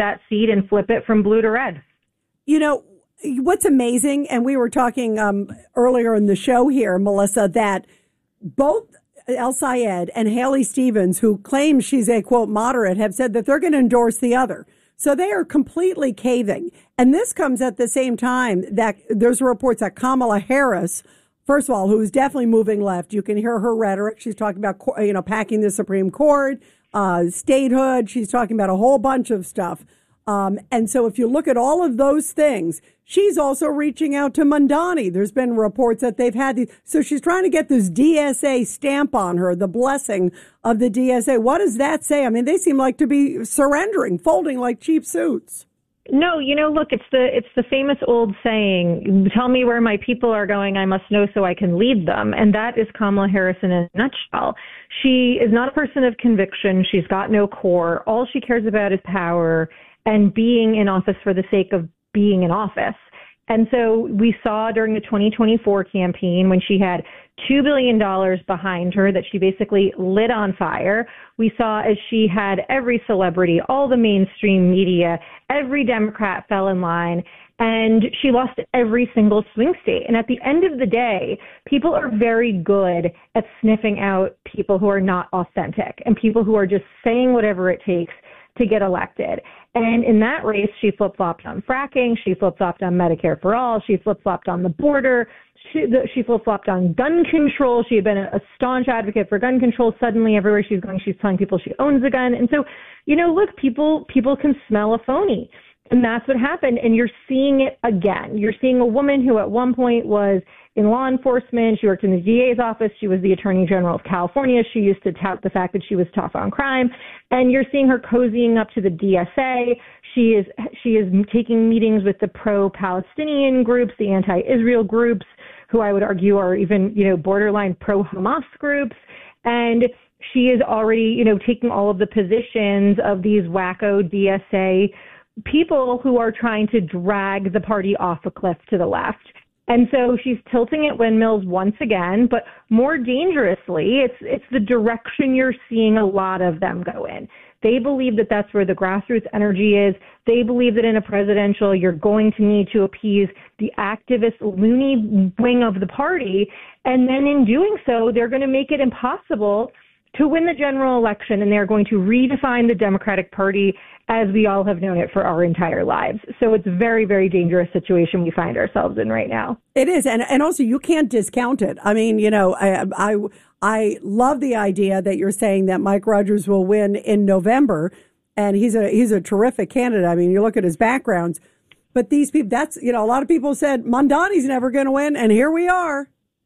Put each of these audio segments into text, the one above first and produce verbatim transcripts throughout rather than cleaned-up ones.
that seat and flip it from blue to red. You know, what's amazing, and we were talking um, earlier in the show here, Melissa, that both El-Sayed and Haley Stevens, who claim she's a, quote, moderate, have said that they're going to endorse the other. So they are completely caving. And this comes at the same time that there's reports that Kamala Harris, first of all, who is definitely moving left. You can hear her rhetoric. She's talking about, you know, packing the Supreme Court, uh, statehood. She's talking about a whole bunch of stuff. Um, and so if you look at all of those things, she's also reaching out to Mamdani. There's been reports that they've had these. So she's trying to get this D S A stamp on her, the blessing of the D S A. What does that say? I mean, they seem like to be surrendering, folding like cheap suits. No, you know, look, it's the it's the famous old saying, tell me where my people are going, I must know so I can lead them. And that is Kamala Harris in a nutshell. She is not a person of conviction. She's got no core. All she cares about is power and being in office for the sake of being in office. And so we saw during the twenty twenty-four campaign when she had two billion dollars behind her that she basically lit on fire. We saw as she had every celebrity, all the mainstream media, every Democrat fell in line, and she lost every single swing state. And at the end of the day, people are very good at sniffing out people who are not authentic and people who are just saying whatever it takes to get elected. And in that race, she flip-flopped on fracking. She flip-flopped on Medicare for all. She flip-flopped on the border. She, the, she flip-flopped on gun control. She had been a, a staunch advocate for gun control. Suddenly, everywhere she's going, she's telling people she owns a gun. And so, you know, look, people people can smell a phony. And that's what happened. And you're seeing it again. You're seeing a woman who at one point was in law enforcement. She worked in the D A's office. She was the Attorney General of California. She used to tout the fact that she was tough on crime. And you're seeing her cozying up to the D S A. She is she is taking meetings with the pro-Palestinian groups, the anti-Israel groups, who I would argue are even, you know, borderline pro-Hamas groups. And she is already, you know, taking all of the positions of these wacko D S A people who are trying to drag the party off a cliff to the left. And so she's tilting at windmills once again, but more dangerously, it's it's the direction you're seeing a lot of them go in. They believe that that's where the grassroots energy is. They believe that in a presidential, you're going to need to appease the activist, loony wing of the party. And then in doing so, they're going to make it impossible to win the general election, and they're going to redefine the Democratic Party as we all have known it for our entire lives. So it's a very, very dangerous situation we find ourselves in right now. It is. And and also you can't discount it. I mean, you know, I, I, I love the idea that you're saying that Mike Rogers will win in November, and he's a he's a terrific candidate. I mean, you look at his backgrounds, but these people, that's, you know, a lot of people said Mamdani's never going to win, and here we are.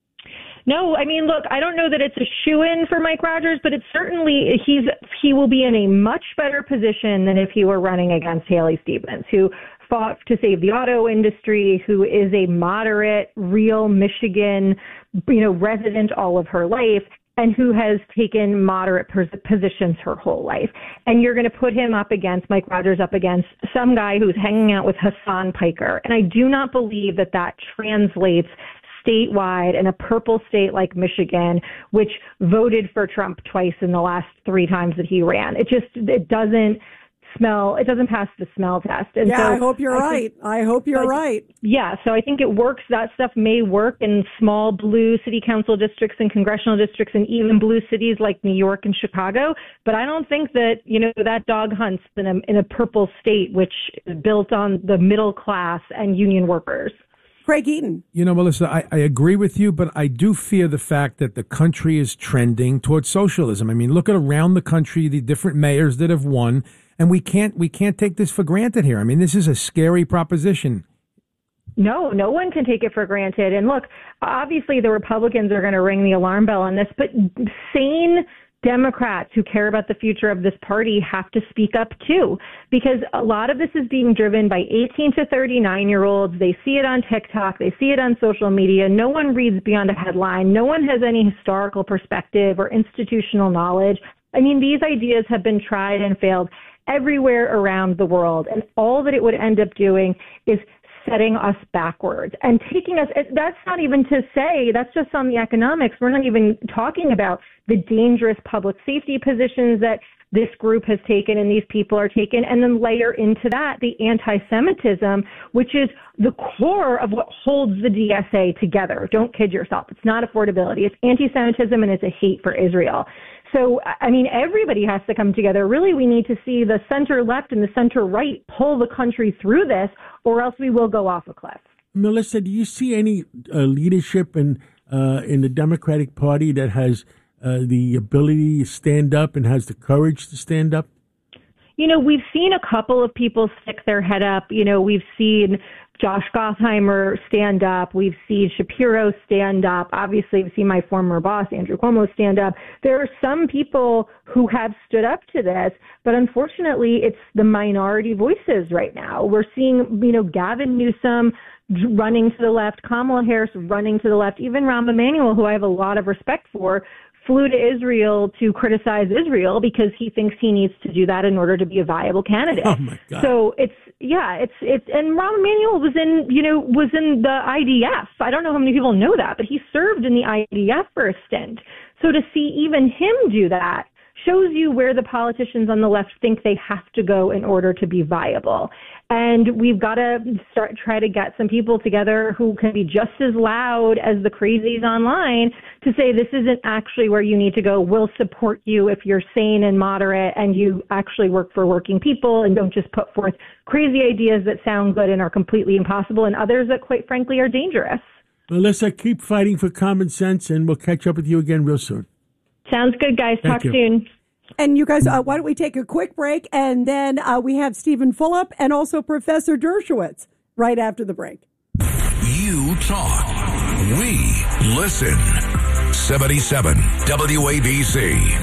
No, I mean, look, I don't know that it's a shoo-in for Mike Rogers, but it's certainly, he's he will be in a much better position than if he were running against Haley Stevens, who fought to save the auto industry, who is a moderate, real Michigan, you know, resident all of her life, and who has taken moderate positions her whole life. And you're going to put him up against, Mike Rogers up against some guy who's hanging out with Hassan Piker. And I do not believe that that translates statewide in a purple state like Michigan, which voted for Trump twice in the last three times that he ran. It just, it doesn't smell, it doesn't pass the smell test. And yeah, so I hope you're I right. Think, I hope you're but, right. Yeah, so I think it works. That stuff may work in small blue city council districts and congressional districts and even blue cities like New York and Chicago. But I don't think that, you know, that dog hunts in a, in a purple state, which is built on the middle class and union workers. Craig Eaton. You know, Melissa, I, I agree with you, but I do fear the fact that the country is trending towards socialism. I mean, look at around the country, the different mayors that have won, and we can't we can't take this for granted here. I mean, this is a scary proposition. No, no one can take it for granted. And look, obviously the Republicans are going to ring the alarm bell on this, but sane Democrats who care about the future of this party have to speak up too, because a lot of this is being driven by eighteen to thirty-nine year olds. They see it on TikTok. They see it on social media. No one reads beyond a headline. No one has any historical perspective or institutional knowledge. I mean, these ideas have been tried and failed everywhere around the world. And all that it would end up doing is setting us backwards and taking us. That's not even to say, that's just on the economics. We're not even talking about the dangerous public safety positions that this group has taken and these people are taken, and then layer into that the anti-Semitism, which is the core of what holds the D S A together. Don't kid yourself. It's not affordability. It's anti-Semitism, and it's a hate for Israel. So, I mean, everybody has to come together. Really, we need to see the center left and the center right pull the country through this, or else we will go off a cliff. Melissa, do you see any uh, leadership in, uh, in the Democratic Party that has uh, the ability to stand up and has the courage to stand up? You know, we've seen a couple of people stick their head up. You know, we've seen Josh Gottheimer stand up. We've seen Shapiro stand up. Obviously, we've seen my former boss, Andrew Cuomo, stand up. There are some people who have stood up to this, but unfortunately, it's the minority voices right now. We're seeing, you know, Gavin Newsom running to the left, Kamala Harris running to the left, even Rahm Emanuel, who I have a lot of respect for, flew to Israel to criticize Israel because he thinks he needs to do that in order to be a viable candidate. Oh my God. So it's, yeah, it's, it's, and Rahm Emanuel was in, you know, was in the I D F. I don't know how many people know that, but he served in the I D F for a stint. So to see even him do that shows you where the politicians on the left think they have to go in order to be viable. And we've got to start try to get some people together who can be just as loud as the crazies online to say this isn't actually where you need to go. We'll support you if you're sane and moderate and you actually work for working people and don't just put forth crazy ideas that sound good and are completely impossible and others that, quite frankly, are dangerous. Melissa, keep fighting for common sense, and we'll catch up with you again real soon. Sounds good, guys. Thank Talk you. soon. And you guys, uh, why don't we take a quick break, and then uh, we have Stephen Fulop and also Professor Dershowitz right after the break. You talk, we listen. seventy-seven W A B C.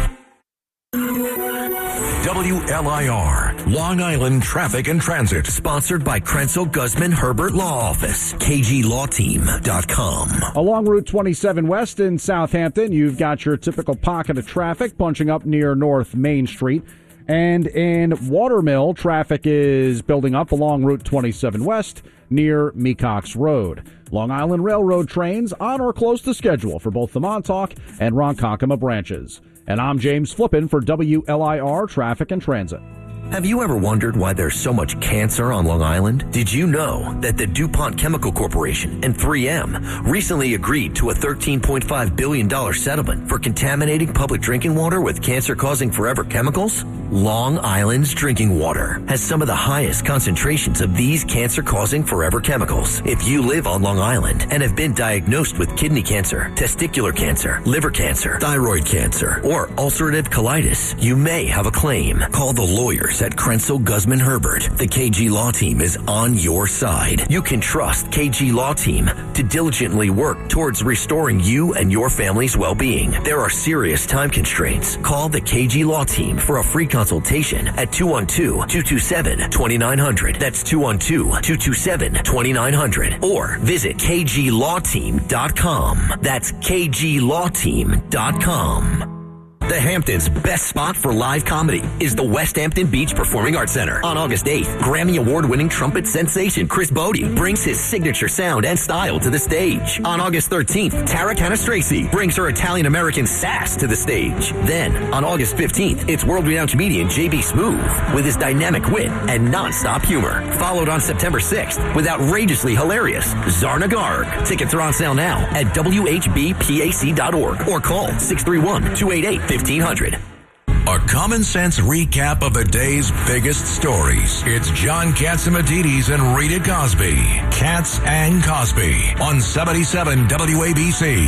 W L I R, Long Island Traffic and Transit. Sponsored by Krenzel Guzman Herbert Law Office, K G law team dot com. Along Route twenty-seven West in Southampton, you've got your typical pocket of traffic bunching up near North Main Street. And in Watermill, traffic is building up along Route twenty-seven West near Mecox Road. Long Island Railroad trains on or close to schedule for both the Montauk and Ronkonkoma branches. And I'm James Flippin for W L I R Traffic and Transit. Have you ever wondered why there's so much cancer on Long Island? Did you know that the DuPont Chemical Corporation and three M recently agreed to a thirteen point five billion dollars settlement for contaminating public drinking water with cancer-causing forever chemicals? Long Island's drinking water has some of the highest concentrations of these cancer-causing forever chemicals. If you live on Long Island and have been diagnosed with kidney cancer, testicular cancer, liver cancer, thyroid cancer, or ulcerative colitis, you may have a claim. Call the lawyers at Krenzel Guzman Herbert. The K G Law Team is on your side. You can trust K G Law Team to diligently work towards restoring you and your family's well-being. There are serious time constraints. Call the K G Law Team for a free consultation at two one two, two two seven, two nine zero zero. That's two one two, two two seven, two nine zero zero. Or visit K G law team dot com. That's K G law team dot com. The Hamptons' best spot for live comedy is the West Hampton Beach Performing Arts Center. On August eighth, Grammy Award-winning trumpet sensation Chris Bodie brings his signature sound and style to the stage. On August thirteenth, Tara Canastraci brings her Italian-American sass to the stage. Then, on August fifteenth, it's world-renowned comedian J B Smoove with his dynamic wit and non-stop humor. Followed on September sixth with outrageously hilarious Zarna Garg. Tickets are on sale now at W H B P A C dot org or call six three one, two eight eight, fifteen hundred. A common sense recap of the day's biggest stories. It's John Catsimatidis and Rita Cosby. Katz and Cosby on seventy-seven W A B C.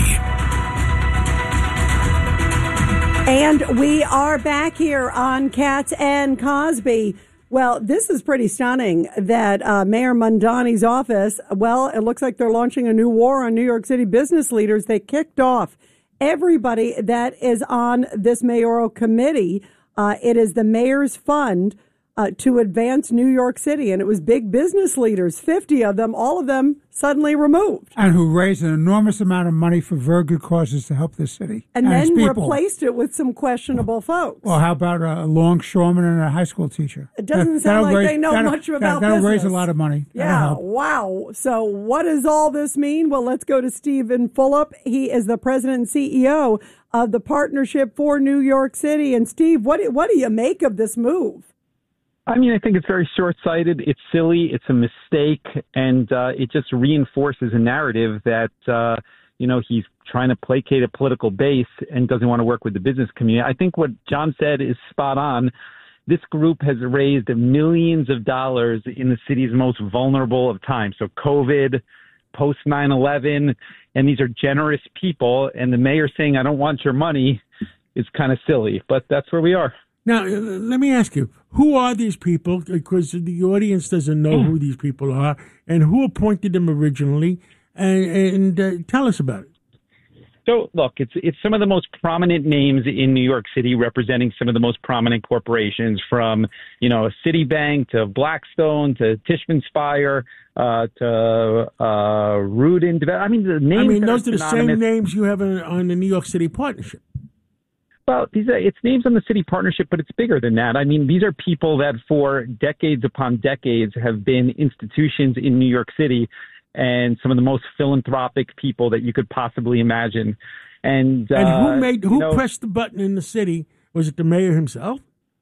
And we are back here on Katz and Cosby. Well, this is pretty stunning that uh, Mayor Mondani's office, well, it looks like they're launching a new war on New York City business leaders. They kicked off everybody that is on this mayoral committee. Uh, it is the mayor's fund uh, to advance New York City. And it was big business leaders, fifty of them, all of them suddenly removed. And who raised an enormous amount of money for very good causes to help the city. And, and then its people. replaced it with some questionable folks. Well, how about a longshoreman and a high school teacher? It doesn't That- sound that'll like raise- they know that'll- much about that, that'll business. raise a lot of money. That'll Yeah, help. wow. So what does all this mean? Well, let's go to Stephen Fulop. He is the president and C E O of the Partnership for New York City. And Steve, what do, what do you make of this move? I mean, I think it's very short-sighted. It's silly. It's a mistake. And uh, it just reinforces a narrative that, uh, you know, he's trying to placate a political base and doesn't want to work with the business community. I think what John said is spot on. This group has raised millions of dollars in the city's most vulnerable of times. So COVID, post nine eleven, and these are generous people. And the mayor saying, I don't want your money is kind of silly, but that's where we are. Now, uh, let me ask you, who are these people? Because the audience doesn't know who these people are, and who appointed them originally, and, and uh, tell us about it. So, look, it's it's some of the most prominent names in New York City representing some of the most prominent corporations, from, you know, Citibank to Blackstone to Tishman Speyer uh, to uh, Rudin. I mean, the names I mean, that those are the synonymous. same names you have on, on the New York City Partnership. Well, these are, it's names on the city partnership, but it's bigger than that. I mean, these are people that for decades upon decades have been institutions in New York City and some of the most philanthropic people that you could possibly imagine. And, And uh, who made who you know, pressed the button in the city? Was it the mayor himself?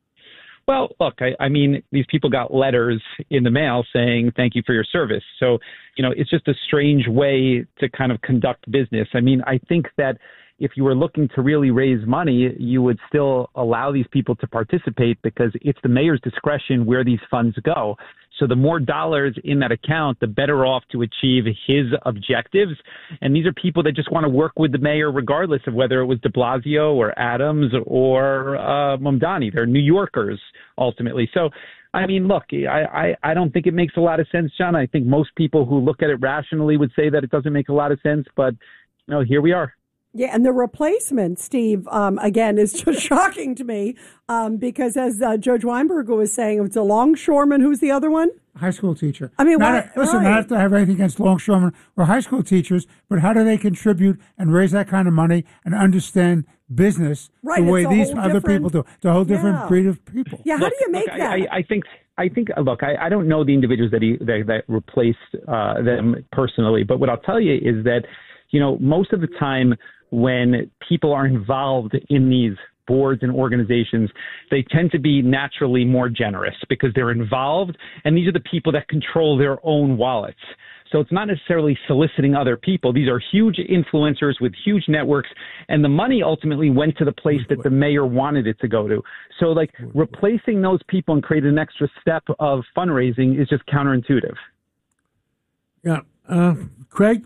Well, look, I, I mean, these people got letters in the mail saying, thank you for your service. So, you know, it's just a strange way to kind of conduct business. I mean, I think that if you were looking to really raise money, you would still allow these people to participate because it's the mayor's discretion where these funds go. So the more dollars in that account, the better off to achieve his objectives. And these are people that just want to work with the mayor regardless of whether it was de Blasio or Adams or uh, Mamdani. They're New Yorkers, ultimately. So, I mean, look, I, I, I don't think it makes a lot of sense, John. I think most people who look at it rationally would say that it doesn't make a lot of sense. But, you know, here we are. Yeah, and the replacement, Steve, um, again, is just shocking to me um, because, as uh, Judge Weinberger was saying, it's a longshoreman. Who's the other one? High school teacher. I mean, not why, a, listen, right. not have to have anything against longshoremen or high school teachers, but how do they contribute and raise that kind of money and understand business Right, the way it's a these whole other different- people do? It's a whole different Yeah. breed of people. Yeah, how Look, do you make look, that? I, I, I think I think look, I, I don't know the individuals that he that, that replaced uh, them personally, but what I'll tell you is that, you know, most of the time when people are involved in these boards and organizations, they tend to be naturally more generous because they're involved, and these are the people that control their own wallets. So it's not necessarily soliciting other people. These are huge influencers with huge networks, and the money ultimately went to the place that the mayor wanted it to go to. So, like, replacing those people and creating an extra step of fundraising is just counterintuitive. Yeah. Uh, Craig?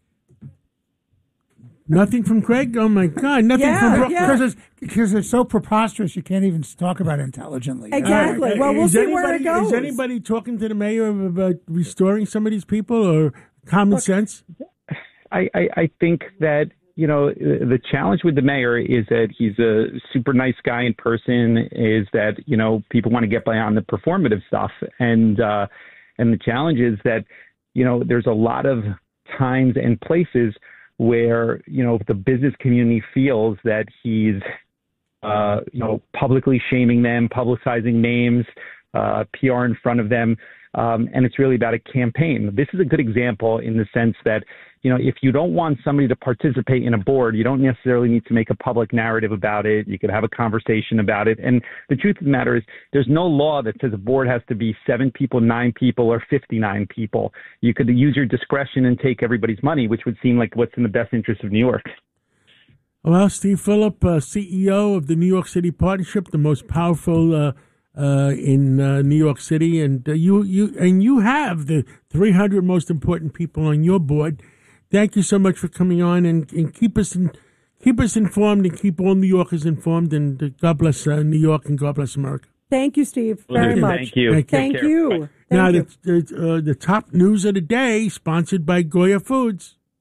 Nothing from Craig? Oh, my God. Nothing Yeah, from Brooke? yeah. Because it's, because it's so preposterous, you can't even talk about it intelligently. Exactly. Uh, Well, we'll is see anybody, where it goes. Is anybody talking to the mayor about restoring some of these people or common Look, sense? I, I, I think that, you know, the challenge with the mayor is that he's a super nice guy in person, is that, you know, people want to get beyond the performative stuff. And, uh, and the challenge is that, you know, there's a lot of times and places where, you know, the business community feels that he's, uh, you know, publicly shaming them, publicizing names, uh, P R in front of them. Um, and it's really about a campaign. This is a good example in the sense that, you know, if you don't want somebody to participate in a board, you don't necessarily need to make a public narrative about it. You could have a conversation about it. And the truth of the matter is there's no law that says a board has to be seven people, nine people, or fifty-nine people. You could use your discretion and take everybody's money, which would seem like what's in the best interest of New York. Well, Steve Fulop, uh, C E O of the New York City Partnership, the most powerful uh, uh, in uh, New York City, and uh, you you and you have the three hundred most important people on your board. Thank you so much for coming on and, and keep us in, keep us informed and keep all New Yorkers informed. And uh, God bless uh, New York and God bless America. Thank you, Steve, very Thank much. you. Thank you. Thank Take care. you. Bye. Thank now, you. the, the, uh, the top news of the day, sponsored by Goya Foods.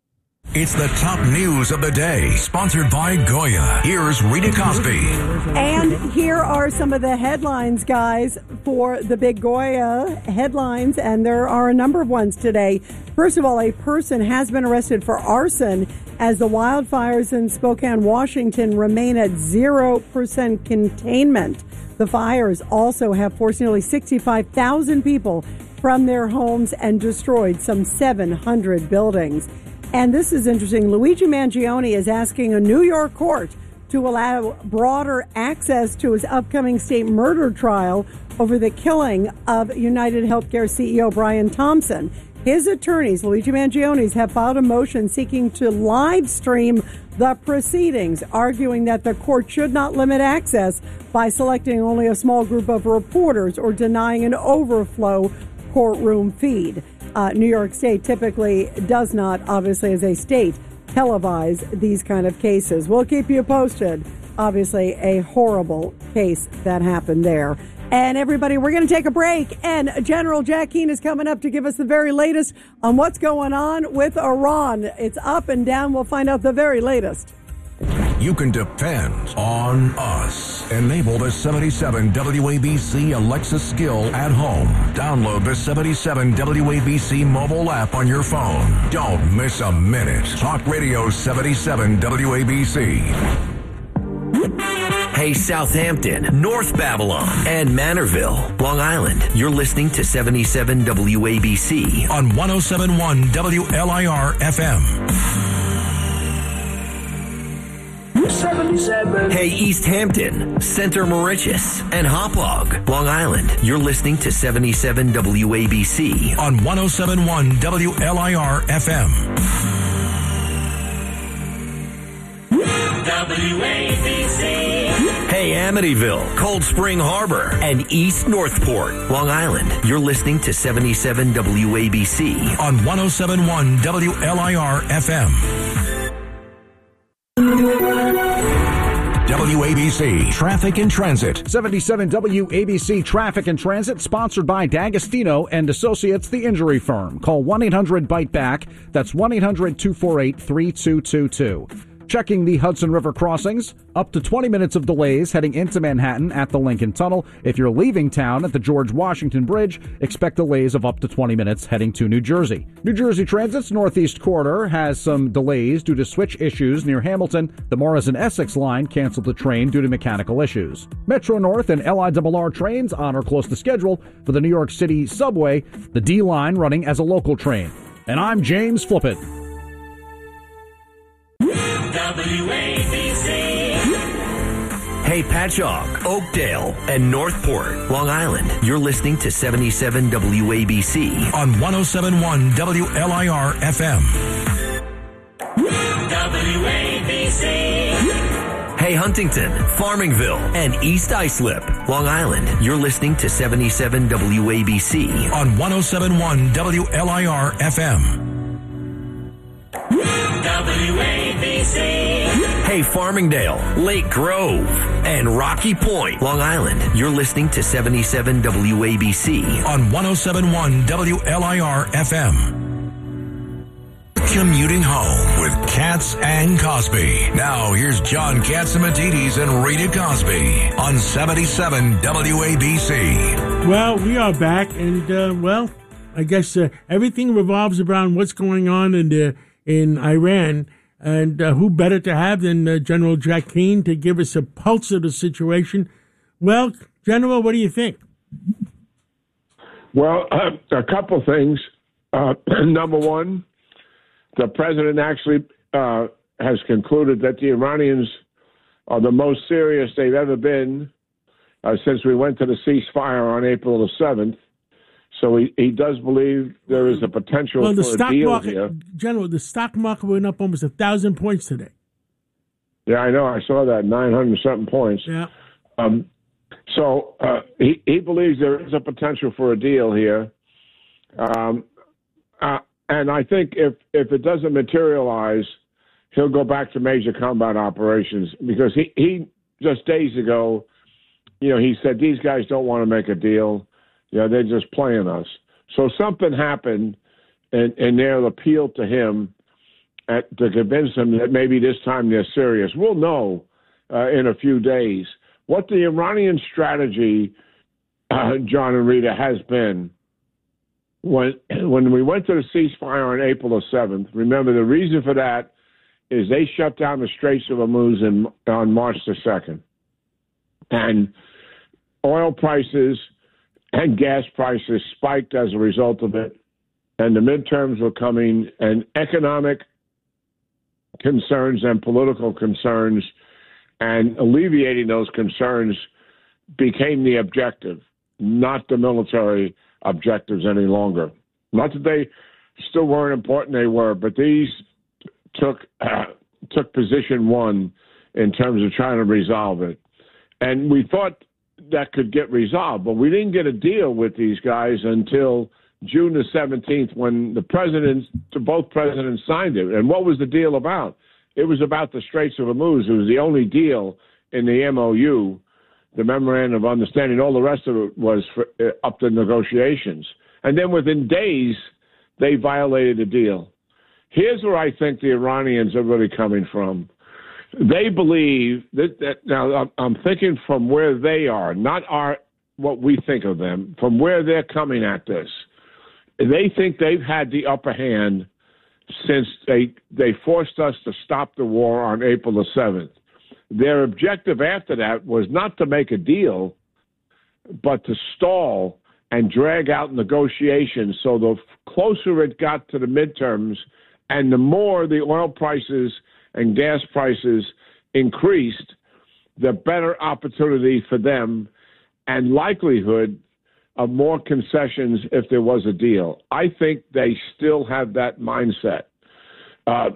It's the top news of the day, sponsored by Goya. Here's Rita Cosby. And here are some of the headlines, guys, for the big Goya headlines, and there are a number of ones today. First of all, a person has been arrested for arson as the wildfires in Spokane, Washington remain at zero percent containment. The fires also have forced nearly sixty-five thousand people from their homes and destroyed some seven hundred buildings. And this is interesting. Luigi Mangione is asking a New York court to allow broader access to his upcoming state murder trial over the killing of United Healthcare C E O Brian Thompson. His attorneys, Luigi Mangione's, have filed a motion seeking to live stream the proceedings, arguing that the court should not limit access by selecting only a small group of reporters or denying an overflow courtroom feed. Uh, New York State typically does not, obviously, as a state, televise these kind of cases. We'll keep you posted. Obviously, a horrible case that happened there. And everybody, we're going to take a break. And General Jack Keane is coming up to give us the very latest on what's going on with Iran. It's up and down. We'll find out the very latest. You can depend on us. Enable the seventy-seven W A B C Alexa skill at home. Download the seventy-seven W A B C mobile app on your phone. Don't miss a minute. Talk Radio seventy-seven W A B C. Hey, Southampton, North Babylon, and Manorville, Long Island. You're listening to seventy-seven W A B C on one oh seven point one W L I R F M. seventy-seven. Hey, East Hampton, Center Mauritius, and Hauppauge, Long Island. You're listening to seventy-seven W A B C on one oh seven point one W L I R F M. W A B C. Hey, Amityville, Cold Spring Harbor, and East Northport, Long Island. You're listening to seventy-seven W A B C on one oh seven point one W L I R F M. W A B C Traffic and Transit. seventy-seven W A B C Traffic and Transit, sponsored by D'Agostino and Associates, the injury firm. Call one eight hundred bite back. That's one eight hundred two four eight three two two two. Checking the Hudson River crossings, up to twenty minutes of delays heading into Manhattan at the Lincoln Tunnel. If you're leaving town at the George Washington Bridge, expect delays of up to twenty minutes heading to New Jersey. New Jersey Transit's Northeast Corridor has some delays due to switch issues near Hamilton. The Morrison Essex line canceled the train due to mechanical issues. Metro North and L I R R trains on or close to schedule for the New York City subway, the D line running as a local train. And I'm James Flippett. W A B C. Hey, Patchogue, Oakdale, and Northport, Long Island. You're listening to seventy-seven W A B C on one oh seven point one W L I R F M. W A B C. Hey, Huntington, Farmingville, and East Islip, Long Island. You're listening to seventy-seven W A B C on one oh seven point one W L I R F M. W A B C. Hey, Farmingdale, Lake Grove, and Rocky Point, Long Island. You're listening to seventy-seven W A B C on one oh seven point one W L I R F M. Commuting home with Katz and Cosby. Now here's John Catsimatidis and Rita Cosby on seventy-seven W A B C. Well, we are back, and uh, well, I guess uh, everything revolves around what's going on in the in Iran, and uh, who better to have than uh, General Jack Keane to give us a pulse of the situation. Well, General, what do you think? Well, uh, a couple things. Uh, number one, the president actually uh, has concluded that the Iranians are the most serious they've ever been uh, since we went to the ceasefire on April the seventh. So he, he does believe there is a potential well, the for stock a deal market, here. General, the stock market went up almost a thousand points today. Yeah, I know. I saw that, nine hundred something points. Yeah. Um, so uh, he, he believes there is a potential for a deal here. Um, uh, and I think if, if it doesn't materialize, he'll go back to major combat operations, because he, he just days ago, you know, he said these guys don't want to make a deal. Yeah, they're just playing us. So something happened, and, and they'll appeal to him, at, to convince them that maybe this time they're serious. We'll know uh, in a few days what the Iranian strategy, uh, John and Rita, has been. When when we went to the ceasefire on April the seventh, remember the reason for that is they shut down the Straits of Hormuz in, on March the second. And oil prices and gas prices spiked as a result of it. And the midterms were coming, and economic concerns and political concerns and alleviating those concerns became the objective, not the military objectives any longer. Not that they still weren't important, they were, but these took uh, took position one in terms of trying to resolve it. And we thought that could get resolved, but we didn't get a deal with these guys until June the seventeenth, when the presidents, both presidents signed it. And what was the deal about? It was about the Straits of Hormuz. It was the only deal in the M O U, the Memorandum of Understanding. All the rest of it was for, uh, up to negotiations. And then within days, they violated the deal. Here's where I think the Iranians are really coming from. They believe that, that now I'm thinking from where they are, not our what we think of them, from where they're coming at this. They think they've had the upper hand since they they forced us to stop the war on April the seventh. Their objective after that was not to make a deal, but to stall and drag out negotiations. So the closer it got to the midterms and the more the oil prices and gas prices increased, the better opportunity for them and likelihood of more concessions if there was a deal. I think they still have that mindset. Uh,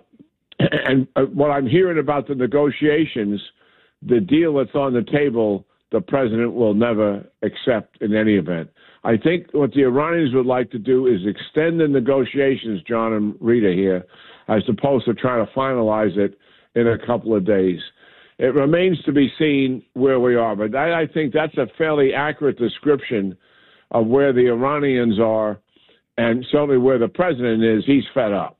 and uh, what I'm hearing about the negotiations, the deal that's on the table, the president will never accept in any event. I think what the Iranians would like to do is extend the negotiations, John and Rita here, as opposed to trying to finalize it in a couple of days. It remains to be seen where we are, but I, I think that's a fairly accurate description of where the Iranians are, and certainly where the president is. He's fed up.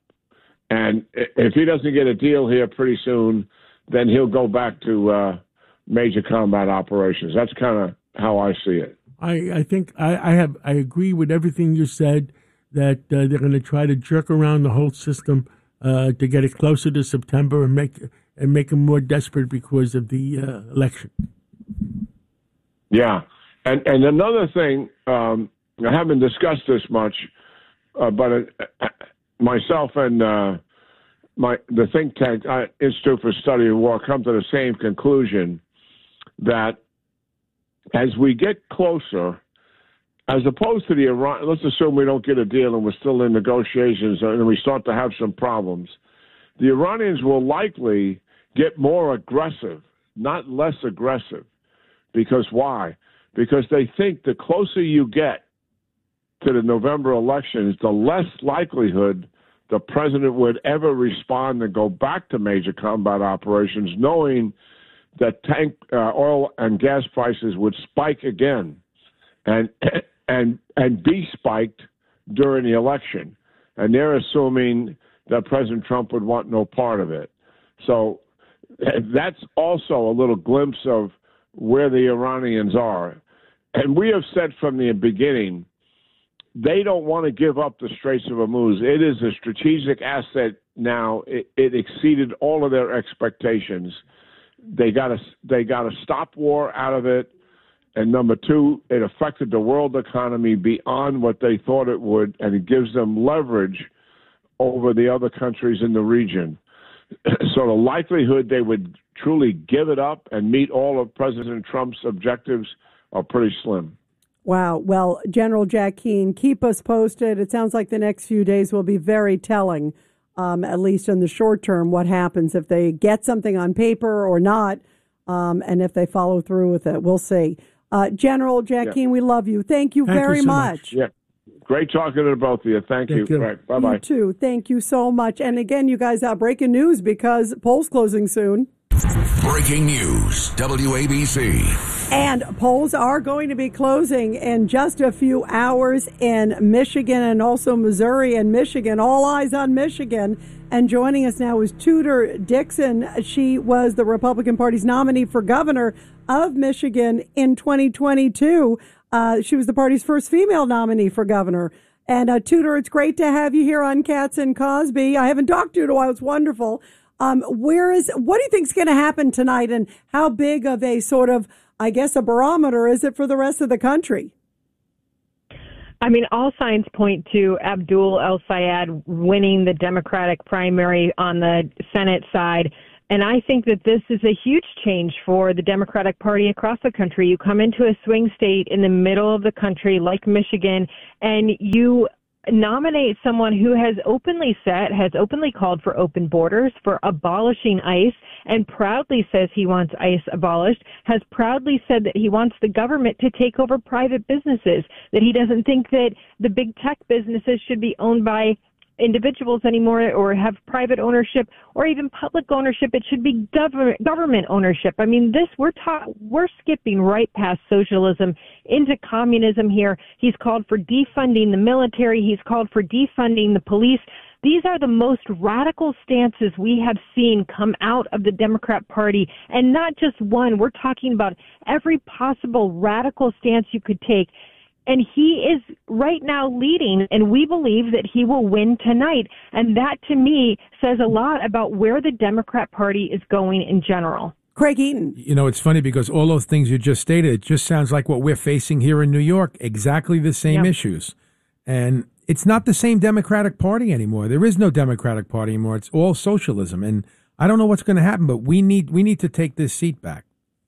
And if he doesn't get a deal here pretty soon, then he'll go back to uh, major combat operations. That's kind of how I see it. I, I think I, I have I agree with everything you said, that uh, they're going to try to jerk around the whole system uh, to get it closer to September and make and make them more desperate because of the uh, election. Yeah. And and another thing, um, I haven't discussed this much, uh, but uh, myself and uh, my the think tank uh, Institute for Study of War come to the same conclusion that as we get closer, as opposed to the Iran, let's assume we don't get a deal and we're still in negotiations and we start to have some problems, the Iranians will likely get more aggressive, not less aggressive. Because why? Because they think the closer you get to the November elections, the less likelihood the president would ever respond and go back to major combat operations, knowing that tank uh, oil and gas prices would spike again and and and be spiked during the election. And they're assuming that President Trump would want no part of it. So that's also a little glimpse of where the Iranians are. And we have said from the beginning, they don't want to give up the Straits of Hormuz. It is a strategic asset now. It, it exceeded all of their expectations. They got a, they got a stop war out of it. And number two, it affected the world economy beyond what they thought it would, and it gives them leverage over the other countries in the region. So the likelihood they would truly give it up and meet all of President Trump's objectives are pretty slim. Wow. Well, General Jack Keane, keep us posted. It sounds like the next few days will be very telling, um, at least in the short term, what happens if they get something on paper or not, um, and if they follow through with it. We'll see. Uh, General Jack yeah. Keane, we love you. Thank you Thank very you so much. much. Yeah. Great talking to both of you. Thank, Thank you. you. Right. Bye-bye. You too. Thank you so much. And again, you guys, uh, breaking news because polls closing soon. Breaking news, W A B C. And polls are going to be closing in just a few hours in Michigan and also Missouri and Michigan. All eyes on Michigan. And joining us now is Tudor Dixon. She was the Republican Party's nominee for governor of Michigan in twenty twenty-two. Uh, she was the party's first female nominee for governor. And uh, Tudor, it's great to have you here on Katz and Cosby. I haven't talked to you in a while. It's wonderful. Um, where is, what do you think is going to happen tonight, and how big of a sort of, I guess, a barometer is it for the rest of the country? I mean, all signs point to Abdul El-Sayed winning the Democratic primary on the Senate side. And I think that this is a huge change for the Democratic Party across the country. You come into a swing state in the middle of the country like Michigan, and you nominate someone who has openly said, has openly called for open borders, for abolishing ICE, and proudly says he wants ICE abolished, has proudly said that he wants the government to take over private businesses, that he doesn't think that the big tech businesses should be owned by individuals anymore or have private ownership or even public ownership. It should be government government ownership. I mean, this we're ta- we're skipping right past socialism into communism here. He's called for defunding the military. He's called for defunding the police. These are the most radical stances we have seen come out of the Democrat Party, and not just one. We're talking about every possible radical stance you could take. And he is right now leading, and we believe that he will win tonight. And that, to me, says a lot about where the Democrat Party is going in general. Craig Eaton. You know, it's funny because all those things you just stated, it just sounds like what we're facing here in New York, exactly the same Yep. issues. And it's not the same Democratic Party anymore. There is no Democratic Party anymore. It's all socialism. And I don't know what's going to happen, but we need we need to take this seat back.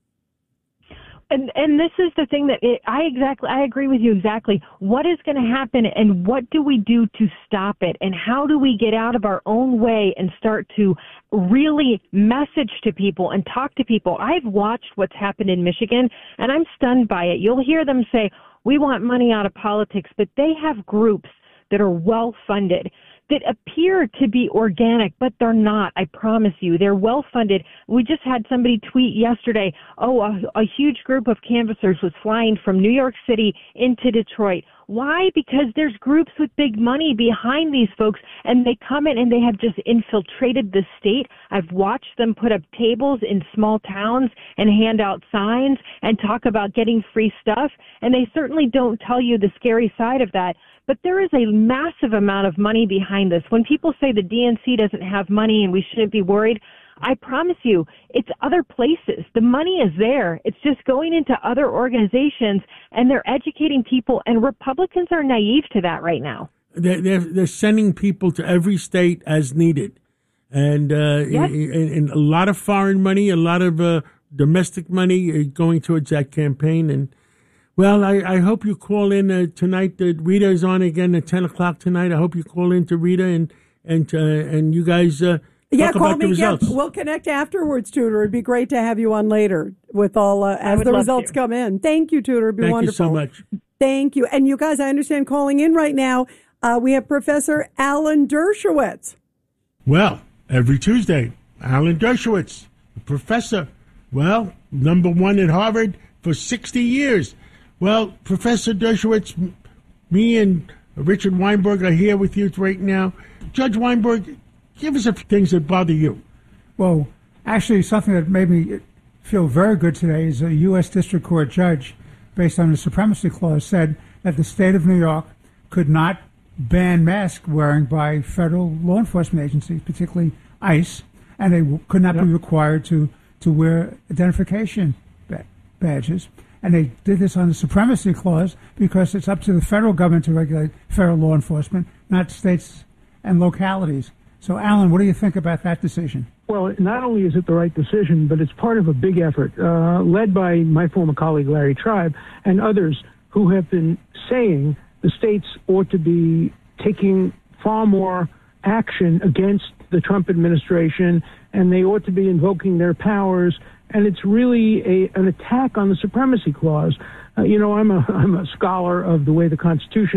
And and this is the thing that it, I exactly I agree with you exactly. What is going to happen, and what do we do to stop it, and how do we get out of our own way and start to really message to people and talk to people? I've watched what's happened in Michigan, and I'm stunned by it. You'll hear them say, we want money out of politics, but they have groups that are well-funded, that appear to be organic, but they're not. I promise you, they're well-funded. We just had somebody tweet yesterday, oh, a, a huge group of canvassers was flying from New York City into Detroit. Why? Because there's groups with big money behind these folks, and they come in and they have just infiltrated the state. I've watched them put up tables in small towns and hand out signs and talk about getting free stuff, and they certainly don't tell you the scary side of that. But there is a massive amount of money behind this. When people say the D N C doesn't have money and we shouldn't be worried, I promise you, it's other places. The money is there. It's just going into other organizations, and they're educating people, and Republicans are naive to that right now. They're, they're, they're sending people to every state as needed. And, uh, Yep. and, and a lot of foreign money, a lot of uh, domestic money going towards that campaign. And, well, I, I hope you call in uh, tonight. Uh, Rita is on again at ten o'clock tonight. I hope you call in to Rita and and uh, and you guys uh, Yeah, talk call about the me. results. Yeah, we'll connect afterwards, Tudor. It'd be great to have you on later with all uh, as would the love results to. come in. Thank you, Tudor. It'd be Thank wonderful. you so much. Thank you. And you guys, I understand calling in right now. Uh, we have Professor Alan Dershowitz. Well, every Tuesday, Alan Dershowitz, professor. Well, number one at Harvard for sixty years. Well, Professor Dershowitz, m- me and Richard Weinberg are here with you right now. Judge Weinberg, give us a few things that bother you. Well, actually, something that made me feel very good today is a U S District Court judge, based on the Supremacy Clause, said that the state of New York could not ban mask wearing by federal law enforcement agencies, particularly ICE, and they w- could not Yep. be required to, to wear identification ba- badges. And they did this on the Supremacy Clause because it's up to the federal government to regulate federal law enforcement, not states and localities. So, Alan, what do you think about that decision? Well, not only is it the right decision, but it's part of a big effort uh, led by my former colleague Larry Tribe and others who have been saying the states ought to be taking far more action against the Trump administration, and they ought to be invoking their powers. And it's really a, an attack on the Supremacy Clause. Uh, you know, I'm a I'm a scholar of the way the Constitution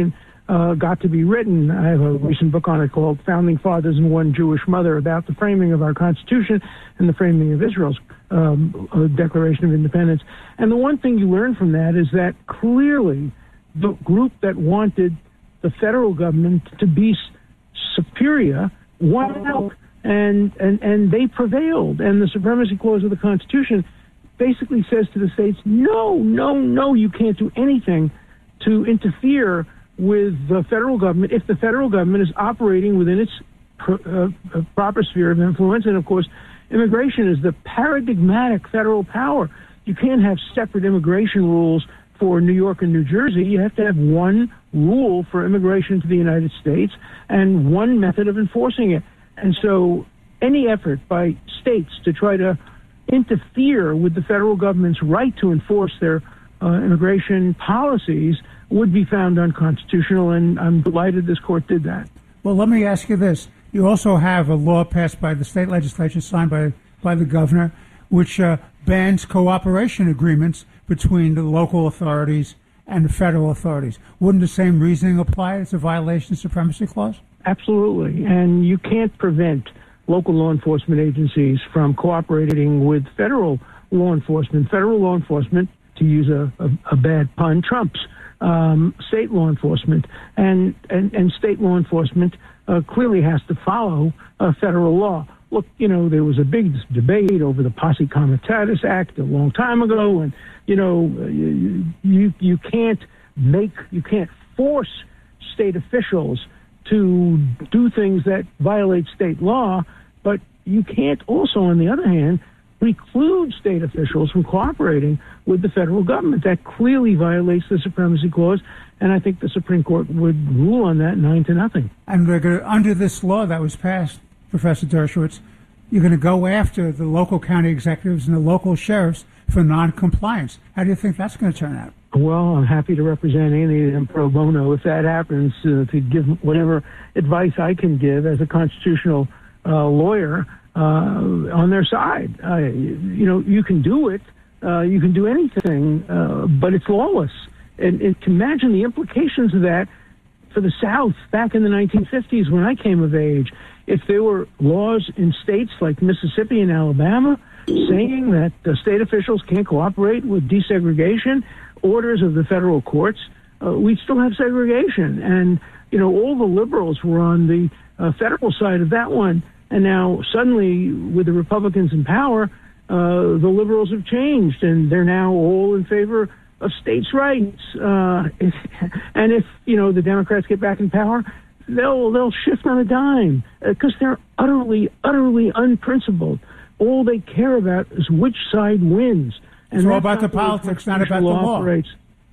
uh, got to be written. I have a recent book on it called Founding Fathers and One Jewish Mother, about the framing of our Constitution and the framing of Israel's um, uh, Declaration of Independence. And the one thing you learn from that is that clearly the group that wanted the federal government to be s- superior won out, and, and, and they prevailed. And the Supremacy Clause of the Constitution basically says to the states, no, no, no, you can't do anything to interfere with the federal government if the federal government is operating within its pr- uh, uh, proper sphere of influence. And, of course, immigration is the paradigmatic federal power. You can't have separate immigration rules for New York and New Jersey. You have to have one rule for immigration to the United States and one method of enforcing it. And so any effort by states to try to interfere with the federal government's right to enforce their uh, immigration policies would be found unconstitutional, and I'm delighted this court did that. Well, let me ask you this. You also have a law passed by the state legislature, signed by, by the governor, which uh, bans cooperation agreements between the local authorities and the federal authorities. Wouldn't the same reasoning apply? It's a violation of the Supremacy Clause? Absolutely. And you can't prevent local law enforcement agencies from cooperating with federal law enforcement. Federal law enforcement, to use a, a, a bad pun, trumps um, state law enforcement. And, and, and state law enforcement uh, clearly has to follow uh, federal law. Look, you know, there was a big debate over the Posse Comitatus Act a long time ago, and, you know, you, you, you can't make, you can't force state officials to do things that violate state law, but you can't also, on the other hand, preclude state officials from cooperating with the federal government. That clearly violates the Supremacy Clause, and I think the Supreme Court would rule on that nine to nothing. And we're gonna, under this law that was passed, Professor Dershowitz, you're going to go after the local county executives and the local sheriffs for noncompliance. How do you think that's going to turn out? Well, I'm happy to represent any of them pro bono if that happens, uh, to give whatever advice I can give as a constitutional uh, lawyer uh, on their side. Uh, you know, you can do it. Uh, you can do anything, uh, but it's lawless. And, and imagine the implications of that for the South back in the nineteen fifties when I came of age. If there were laws in states like Mississippi and Alabama saying that uh, state officials can't cooperate with desegregation orders of the federal courts, uh, we'd still have segregation. And, you know, all the liberals were on the uh, federal side of that one. And now suddenly, with the Republicans in power, uh, the liberals have changed, and they're now all in favor of states' rights. Uh, and if, you know, the Democrats get back in power, they'll they'll shift on a dime because uh, they're utterly, utterly unprincipled. All they care about is which side wins. And it's all about the politics, not about the law. Operates.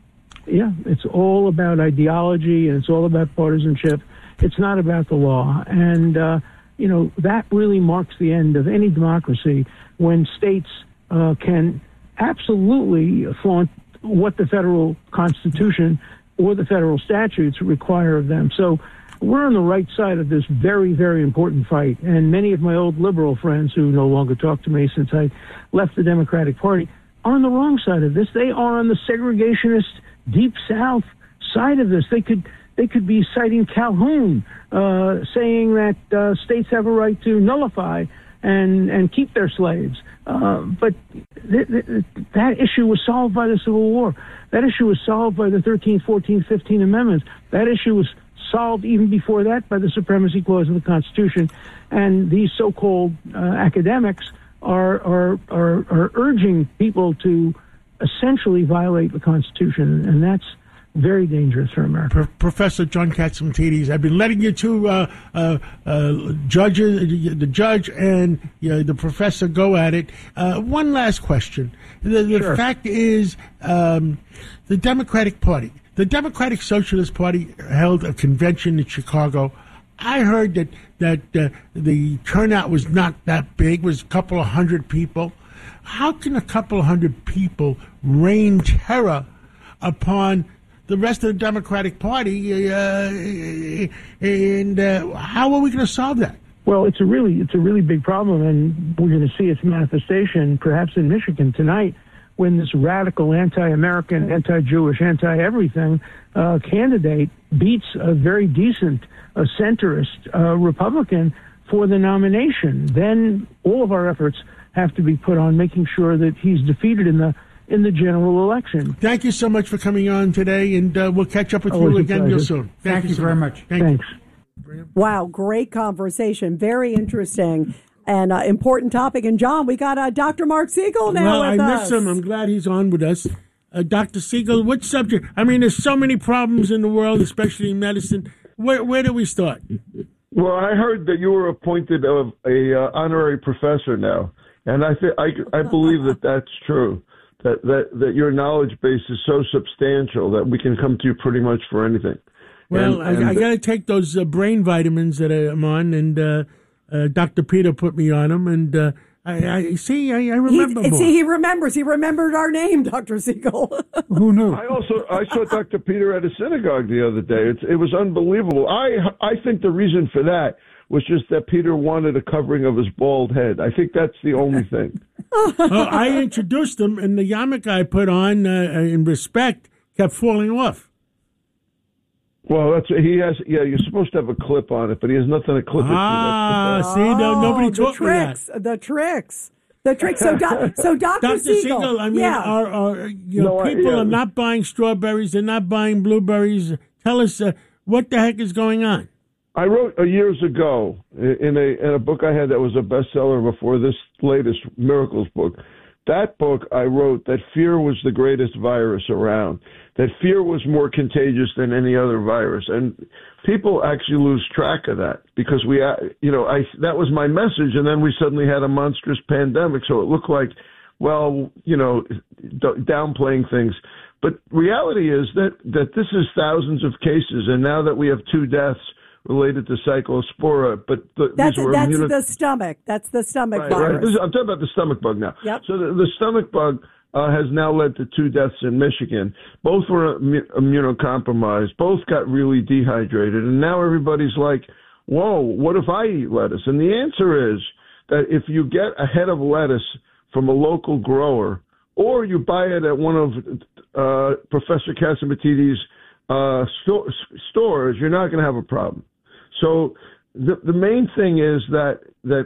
Yeah, it's all about ideology, and it's all about partisanship. It's not about the law. And, uh, you know, that really marks the end of any democracy when states uh, can absolutely flaunt what the federal Constitution or the federal statutes require of them. So we're on the right side of this very, very important fight. And many of my old liberal friends who no longer talk to me since I left the Democratic Party are on the wrong side of this. They are on the segregationist Deep South side of this. They could they could be citing Calhoun, uh, saying that uh, states have a right to nullify and, and keep their slaves. Uh, but th- th- that issue was solved by the Civil War. That issue was solved by the thirteenth, fourteenth, fifteenth Amendments. That issue was solved even before that by the Supremacy Clause of the Constitution. And these so-called uh, academics are, are, are, are urging people to essentially violate the Constitution, and that's very dangerous for America. Pro- Professor John Catsimatidis, I've been letting you two uh, uh, uh, judges, the judge and you know, the professor go at it. Uh, one last question. The, the Sure. fact is, um, the Democratic Party, the Democratic Socialist Party held a convention in Chicago. I heard that, that uh, the turnout was not that big, it was a couple of hundred people. How can a couple of hundred people rain terror upon the rest of the Democratic Party, uh, and uh, how are we going to solve that? Well, it's a really it's a really big problem, and we're going to see its manifestation perhaps in Michigan tonight when this radical anti-American, anti-Jewish, anti-everything uh, candidate beats a very decent uh, centrist uh, Republican for the nomination, then all of our efforts have to be put on making sure that he's defeated in the in the general election. Thank you so much for coming on today, and uh, we'll catch up with Always you a again real pleasure. soon. Thank, Thank you, you so very much. much. Thank Thanks. You. Wow, great conversation. Very interesting and uh, important topic. And, John, we got uh, Doctor Mark Siegel now well, with I us. miss him. I'm glad he's on with us. Uh, Doctor Siegel, what subject? I mean, there's so many problems in the world, especially in medicine. Where, where do we start? Well, I heard that you were appointed of a uh, honorary professor now, and I think I, I believe that that's true. That, that that your knowledge base is so substantial that we can come to you pretty much for anything. Well, and, and I, I got to take those uh, brain vitamins that I'm on, and uh, uh, Doctor Peter put me on them, and uh, I, I see. I, I remember he, more. See, he remembers. He remembered our name, Doctor Siegel. Who knew? I also I saw Doctor Peter at a synagogue the other day. It's, it was unbelievable. I I think the reason for that was just that Peter wanted a covering of his bald head. I think that's the only thing. Well, I introduced him, and the yarmulke I put on uh, in respect kept falling off. Well, that's he has. Yeah, you're supposed to have a clip on it, but he has nothing to clip it ah, to. Ah, see, no, nobody oh, taught the me tricks, that. The tricks. The tricks. So, doc, so Doctor Doctor Siegel, Siegel, I mean, yeah. are, are you know, No, I- people yeah. are not buying strawberries. They're not buying blueberries. Tell us uh, what the heck is going on. I wrote uh, years ago in a in a book I had that was a bestseller before this latest Miracles book. That book I wrote that fear was the greatest virus around. That fear was more contagious than any other virus, and people actually lose track of that because we, uh, you know, I that was my message, and then we suddenly had a monstrous pandemic, so it looked like, well, you know, d- downplaying things. But reality is that that this is thousands of cases, and now that we have two deaths related to cyclospora, but the, That's these were that's immuni- the stomach. That's the stomach right, virus. right. This is, I'm talking about the stomach bug now. Yep. So the, the stomach bug uh, has now led to two deaths in Michigan. Both were immu- immunocompromised. Both got really dehydrated, and now everybody's like, "Whoa, what if I eat lettuce?" And the answer is that if you get a head of lettuce from a local grower, or you buy it at one of uh, Professor Catsimatidis' uh, sto- stores, you're not going to have a problem. So the the main thing is that that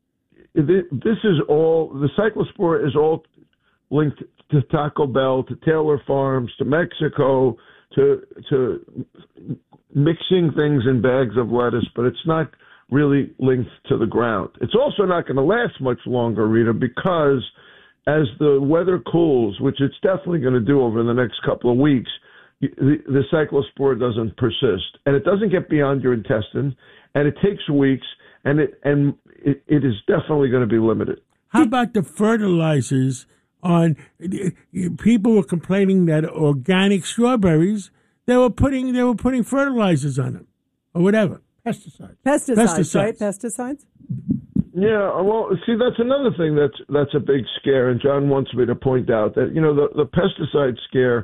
this is all the cyclospora is all linked to Taco Bell, to Taylor Farms, to Mexico, to to mixing things in bags of lettuce, but it's not really linked to the ground. It's also not going to last much longer, Rita, because as the weather cools, which it's definitely going to do over the next couple of weeks, the, the cyclospora doesn't persist, and it doesn't get beyond your intestine, and it takes weeks, and it and it, it is definitely going to be limited. How about the fertilizers on? People were complaining that organic strawberries they were putting they were putting fertilizers on them, or whatever. Pesticides. Pesticides, Pesticides. right? Pesticides. Yeah, well, see, that's another thing that's that's a big scare, and John wants me to point out that you know the the pesticide scare.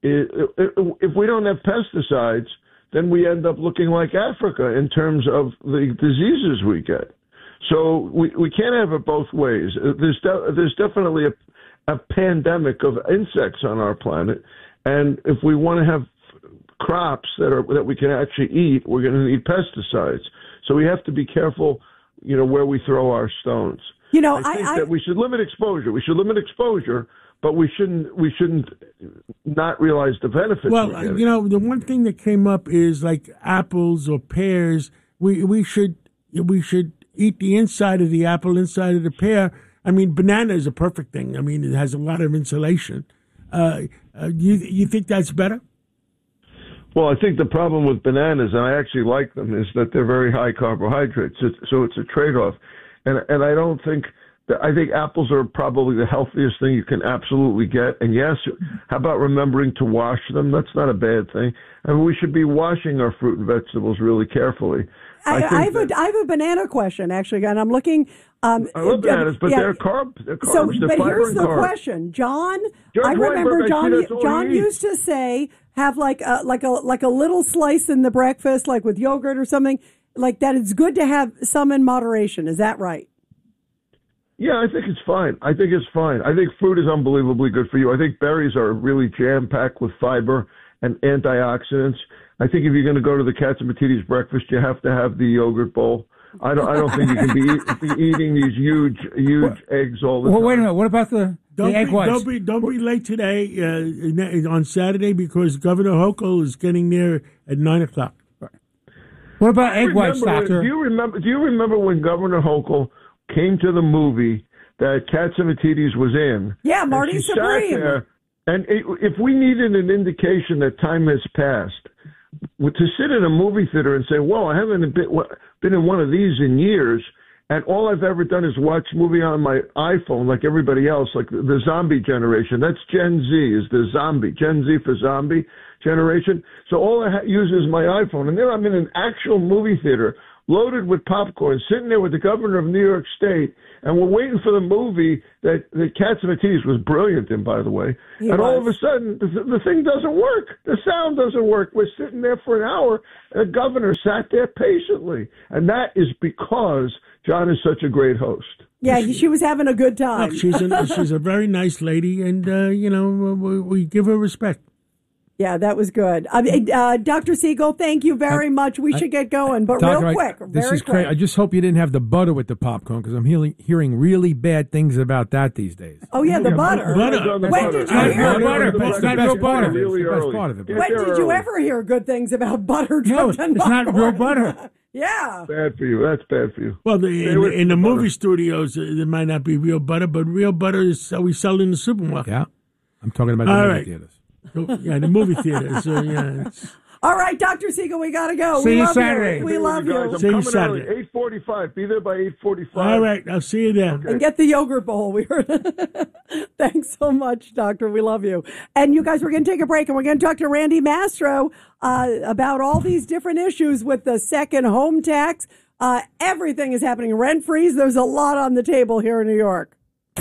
If we don't have pesticides, then we end up looking like Africa in terms of the diseases we get. So we, we can't have it both ways. There's de- there's definitely a, a pandemic of insects on our planet, and if we want to have crops that are that we can actually eat, we're going to need pesticides. So we have to be careful, you know, where we throw our stones. You know, I think I, I, that we should limit exposure. We should limit exposure. But we shouldn't we shouldn't not realize the benefits. Well, you know, the one thing that came up is like apples or pears. We we should we should eat the inside of the apple, inside of the pear. I mean, banana is a perfect thing. I mean, it has a lot of insulation. Uh, uh, you you think that's better? Well, I think the problem with bananas, and I actually like them, is that they're very high carbohydrates. So it's a trade-off, and and I don't think. I think apples are probably the healthiest thing you can absolutely get. And yes, how about remembering to wash them? That's not a bad thing. I mean, we should be washing our fruit and vegetables really carefully. I, I, I have that, a I have a banana question actually, and I'm looking. Um, I love bananas, but yeah. they're carb. They're carbs. So, they're but fiber here's and the carbs. question, John. George I remember Weinberg, John. I see that's all John he used to say have like a like a like a little slice in the breakfast, like with yogurt or something, like that. It's good to have some in moderation. Is that right? Yeah, I think it's fine. I think it's fine. I think fruit is unbelievably good for you. I think berries are really jam-packed with fiber and antioxidants. I think if you're going to go to the Catsimatidis breakfast, you have to have the yogurt bowl. I don't. I don't think you can be, eat, be eating these huge, huge well, eggs all the well, time. Well, wait a minute. What about the, the don't egg be, whites? Don't be, don't be late today uh, on Saturday because Governor Hochul is getting there at nine o'clock. What about I egg whites, when, Doctor? Do you remember? Do you remember when Governor Hochul came to the movie that Catsimatidis was in? Yeah, Marty and she Supreme. sat there, and it, if we needed an indication that time has passed, to sit in a movie theater and say, "Well, I haven't been, been in one of these in years," and all I've ever done is watch movie on my iPhone, like everybody else, like the zombie generation. That's Gen Z, is the zombie Gen Z for zombie generation. So all I ha- use is my iPhone, and there I'm in an actual movie theater, loaded with popcorn, sitting there with the governor of New York State, and we're waiting for the movie that, that Catsimatidis was brilliant in, by the way. He and was. all of a sudden, the, the thing doesn't work. The sound doesn't work. We're sitting there for an hour, and the governor sat there patiently. And that is because John is such a great host. Yeah, she was having a good time. Look, she's a, she's a very nice lady, and, uh, you know, we, we give her respect. Yeah, that was good. I mean, uh, Doctor Siegel, thank you very I, much. We I, should get going, but Doctor, real quick, I, this very is quick. crazy. I just hope you didn't have the butter with the popcorn because I'm hearing, hearing really bad things about that these days. Oh, yeah, the yeah, butter. butter. When butter. did you hear? Butter, butter, butter. It's not real butter. Really it's the best early. part of it. When did you ever hear good things about butter? No, it's and not real butter. Yeah. Bad for you. That's bad for you. Well, the, in, in the movie studios, uh, there might not be real butter, but real butter is uh, we sell in the supermarket. Yeah, I'm talking about the All movie right. theaters. Yeah, the movie theaters. Uh, yeah, it's... All right, Doctor Siegel, we got to go. See we you love Saturday. You. We love you. I'm See you coming Saturday. early, eight forty-five. Be there by eight forty-five. All right, I'll see you there. Okay. And get the yogurt bowl. We heard. Thanks so much, Doctor. We love you. And you guys, we're going to take a break, and we're going to talk to Randy Mastro uh, about all these different issues with the second home tax. Uh, everything is happening. Rent freeze. There's a lot on the table here in New York.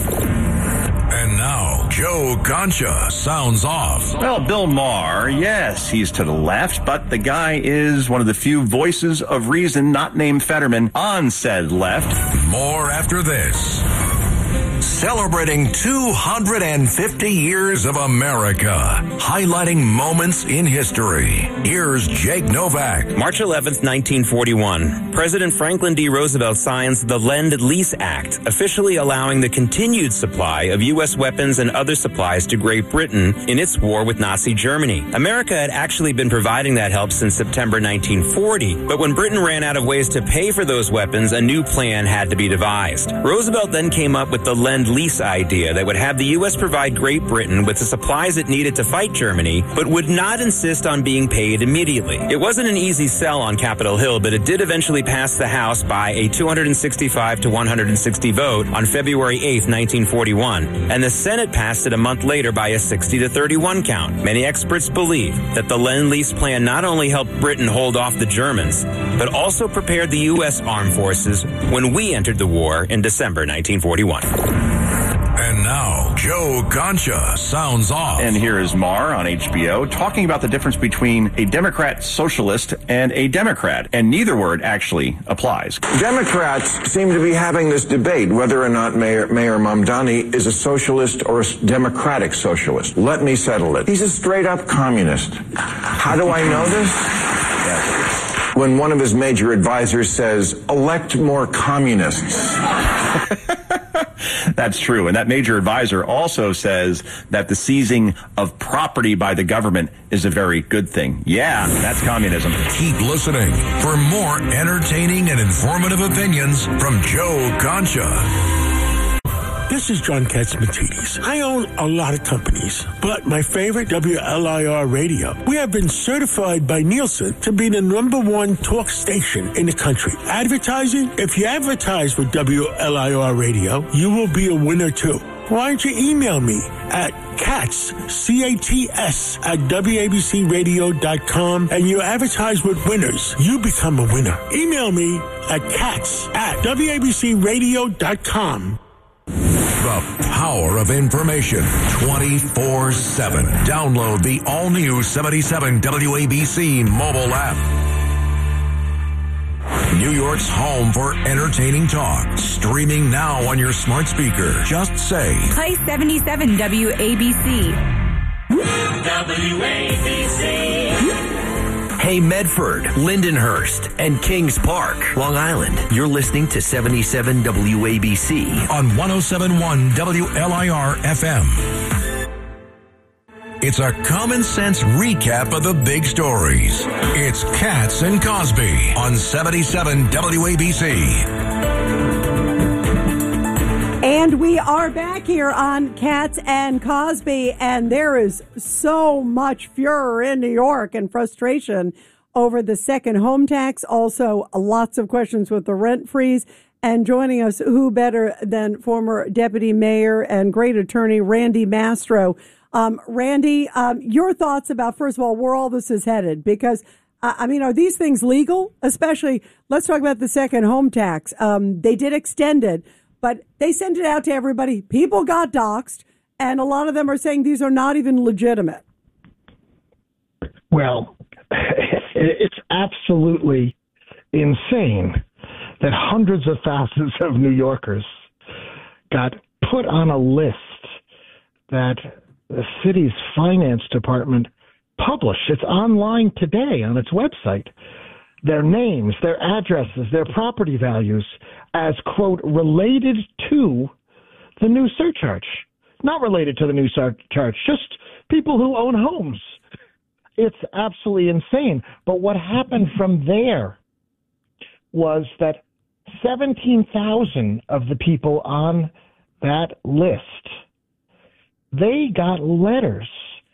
And now, Joe Concha sounds off. Well, Bill Maher, yes, he's to the left, but the guy is one of the few voices of reason not named Fetterman on said left. More after this. Celebrating two hundred fifty years of America, highlighting moments in history. Here's Jake Novak. March eleventh, nineteen forty-one. President Franklin D. Roosevelt signs the Lend-Lease Act, officially allowing the continued supply of U S weapons and other supplies to Great Britain in its war with Nazi Germany. America had actually been providing that help since September nineteen forty, but when Britain ran out of ways to pay for those weapons, a new plan had to be devised. Roosevelt then came up with the Lend-Lease idea that would have the U S provide Great Britain with the supplies it needed to fight Germany, but would not insist on being paid immediately. It wasn't an easy sell on Capitol Hill, but it did eventually pass the House by a two hundred sixty-five to one hundred sixty vote on February eighth, nineteen forty-one, and the Senate passed it a month later by a sixty to thirty-one count. Many experts believe that the Lend-Lease plan not only helped Britain hold off the Germans, but also prepared the U S armed forces when we entered the war in December nineteen forty-one. And now, Joe Concha sounds off. And here is Maher on H B O talking about the difference between a Democrat socialist and a Democrat. And neither word actually applies. Democrats seem to be having this debate whether or not Mayor, Mayor Mamdani is a socialist or a democratic socialist. Let me settle it. He's a straight-up communist. How do I know this? Yes. When one of his major advisors says, elect more communists. That's true. And that major advisor also says that the seizing of property by the government is a very good thing. Yeah, that's communism. Keep listening for more entertaining and informative opinions from Joe Concha. This is John Catsimatidis. I own a lot of companies, but my favorite, W L I R Radio. We have been certified by Nielsen to be the number one talk station in the country. Advertising? If you advertise with W L I R Radio, you will be a winner too. Why don't you email me at Cats, C A T S, at W A B C radio dot com and you advertise with winners. You become a winner. Email me at Cats at W A B C radio dot com. The power of information twenty-four seven. Download the all-new seventy-seven W A B C mobile app. New York's home for entertaining talk. Streaming now on your smart speaker. Just say, Play seventy-seven W A B C. W A B C. Hey, Medford, Lindenhurst, and Kings Park, Long Island. You're listening to seventy-seven W A B C on one oh seven point one W L I R F M. It's a common sense recap of the big stories. It's Katz and Cosby on seventy-seven W A B C. And we are back here on Katz and Cosby, and there is so much furor in New York and frustration over the second home tax. Also, lots of questions with the rent freeze. And joining us, who better than former deputy mayor and great attorney Randy Mastro. Um, Randy, um, your thoughts about, first of all, where all this is headed? Because, uh, I mean, are these things legal? Especially, let's talk about the second home tax. Um, they did extend it, but they sent it out to everybody. People got doxxed, and a lot of them are saying these are not even legitimate. Well, it's absolutely insane that hundreds of thousands of New Yorkers got put on a list that the city's finance department published. It's online today on its website. Their names, their addresses, their property values as, quote, related to the new surcharge. Not related to the new surcharge, just people who own homes. It's absolutely insane. But what happened from there was that seventeen thousand of the people on that list, they got letters,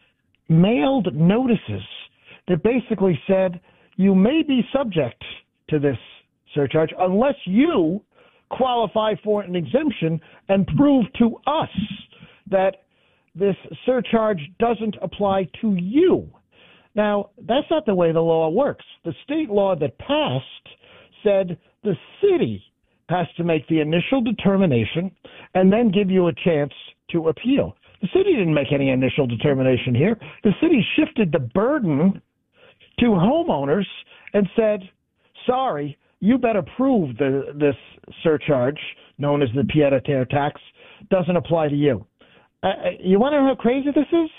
mailed notices that basically said, you may be subject to this surcharge unless you qualify for an exemption and prove to us that this surcharge doesn't apply to you. Now, that's not the way the law works. The state law that passed said the city has to make the initial determination and then give you a chance to appeal. The city didn't make any initial determination here. The city shifted the burden to homeowners and said, sorry, you better prove the, this surcharge, known as the pied-à-terre tax, doesn't apply to you. Uh, you want to know how crazy this is?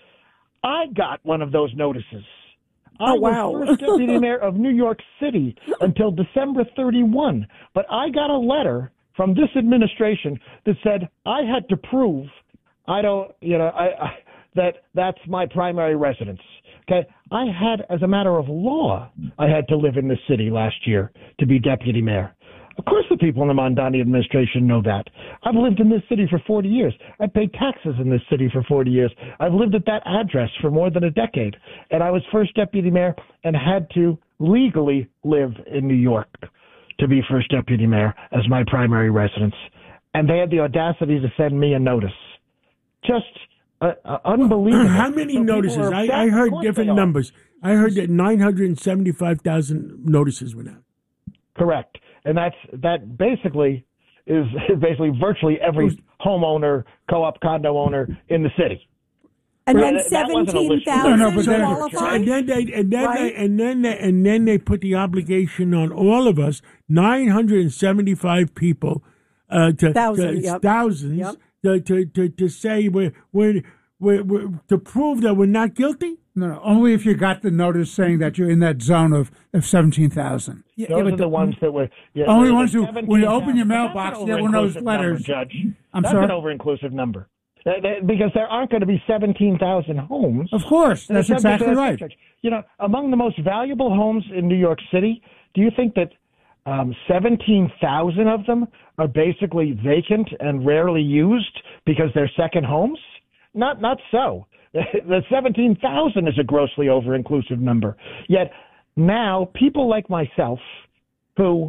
I got one of those notices. I oh, wow. was first deputy mayor of New York City until December thirty-first, but I got a letter from this administration that said I had to prove I don't, you know, I, I that that's my primary residence. Okay, I had, as a matter of law, I had to live in this city last year to be deputy mayor. Of course, the people in the Mondani administration know that. I've lived in this city for forty years. I paid taxes in this city for forty years. I've lived at that address for more than a decade. And I was first deputy mayor and had to legally live in New York to be first deputy mayor as my primary residence. And they had the audacity to send me a notice. Just uh, uh, unbelievable. How many So notices? people are I, upset. I heard Of course different they are. numbers. I heard that nine hundred seventy-five thousand notices went out. Correct. And that's that basically is basically virtually every homeowner, co-op condo owner in the city. And That- then that wasn't a seventeen wish list. thousand No, no, but then- qualify? And then they and then Right? they and then they, and then they put the obligation on all of us, nine hundred seventy-five people, uh, to, Thousand, to yep. thousands, Yep. To, to to to say we're we're, we're we're to prove that we're not guilty. No, no, only if you got the notice saying that you're in that zone of, of seventeen thousand. Those are the ones that were yeah, Only the ones who, when you seventeen open your thousand. mailbox, That's you an get one of those over-inclusive letters. number, Judge. I'm That's sorry? an over-inclusive number. That- that- because there aren't going to be seventeen thousand homes. Of course, that are that's subject to exactly that right. surcharge. You know, among the most valuable homes in New York City, do you think that um, seventeen thousand of them are basically vacant and rarely used because they're second homes? Not, not so. The seventeen thousand is a grossly over-inclusive number. Yet now people like myself, who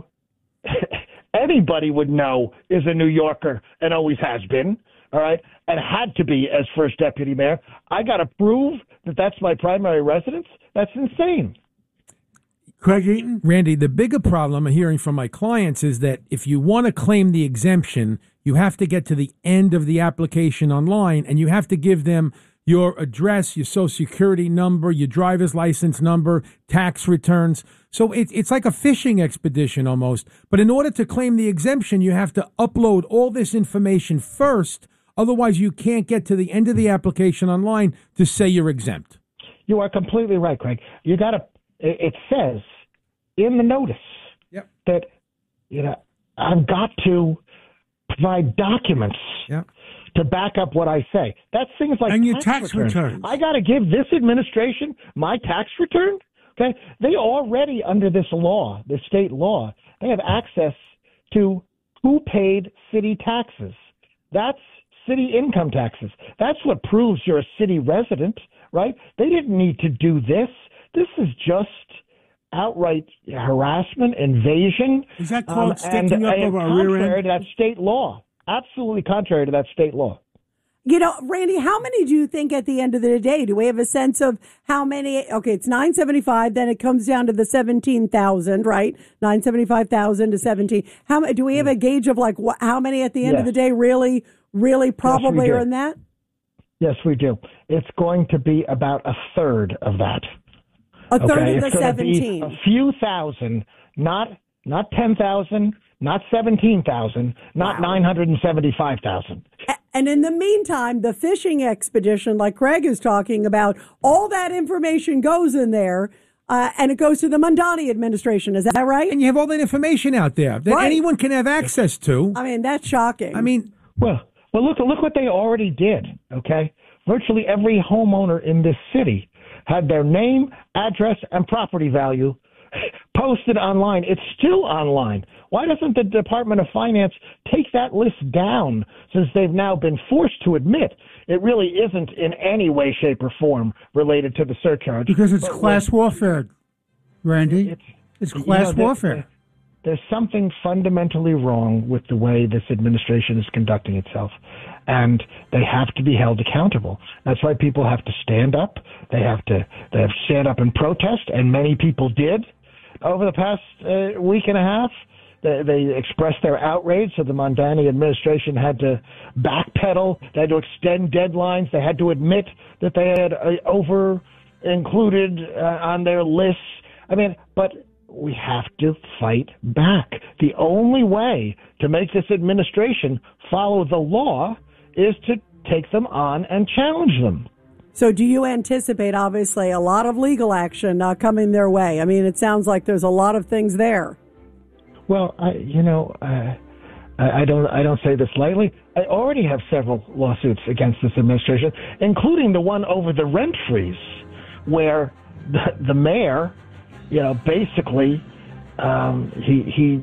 anybody would know is a New Yorker and always has been, all right, and had to be as first deputy mayor, I got to prove that that's my primary residence? That's insane. Craig Eaton? Randy, the bigger problem I'm hearing from my clients is that if you want to claim the exemption, you have to get to the end of the application online and you have to give them your address, your social security number, your driver's license number, tax returns. So it, it's like a fishing expedition almost. But in order to claim the exemption, you have to upload all this information first. Otherwise, you can't get to the end of the application online to say you're exempt. You are completely right, Craig. You got to. It says in the notice yep. that you know I've got to provide documents yep. to back up what I say. That's things like and your tax, tax returns. returns. I got to give this administration my tax return. Okay, they already under this law, the state law, they have access to who paid city taxes. That's city income taxes. That's what proves you're a city resident, right? They didn't need to do this. This is just outright harassment, invasion. Is that called um, sticking and, up and of our rear contrary end? to that state law. Absolutely contrary to that state law. You know, Randy, how many do you think at the end of the day? Do we have a sense of how many? Okay, it's nine seventy-five. Then it comes down to the seventeen thousand, right? Nine seventy-five thousand to seventeen. How do we have a gauge of like what, how many at the end yes. of the day really, really probably yes, are in that? Yes, we do. It's going to be about a third of that. A third okay? of the it's seventeen. Be a few thousand, not not ten thousand, not seventeen thousand, not wow. nine hundred and seventy-five thousand. And in the meantime, the fishing expedition, like Craig is talking about, all that information goes in there, uh, and it goes to the Mamdani administration. Is that right? And you have all that information out there that right. anyone can have access to. I mean, that's shocking. I mean, well, well, look, look what they already did. Okay, virtually every homeowner in this city had their name, address, and property value posted online. It's still online. Why doesn't the Department of Finance take that list down, since they've now been forced to admit it really isn't in any way, shape, or form related to the surcharge? Because it's but class when, warfare, Randy. It's, it's class you know, warfare. There, there's something fundamentally wrong with the way this administration is conducting itself, and they have to be held accountable. That's why people have to stand up. They have to they have to stand up and protest, and many people did over the past uh, week and a half. They, they expressed their outrage, so the Mamdani administration had to backpedal. They had to extend deadlines. They had to admit that they had uh, over-included uh, on their lists. I mean, but we have to fight back. The only way to make this administration follow the law is to take them on and challenge them. So do you anticipate, obviously, a lot of legal action uh, coming their way? I mean, it sounds like there's a lot of things there. Well, I, you know, uh, I, I don't, I don't say this lightly. I already have several lawsuits against this administration, including the one over the rent freeze, where the, the mayor, you know, basically, um, he he